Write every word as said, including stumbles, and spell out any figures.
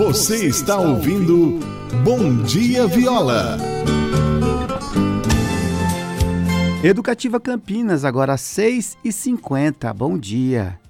Você está ouvindo Bom Dia Viola. Educativa Campinas, agora às seis e cinquenta. Bom dia.